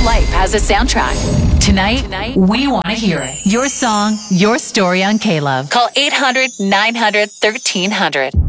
life has a soundtrack. Tonight, we want to hear it. Your song, your story on K-Love. Call 800-900-1300.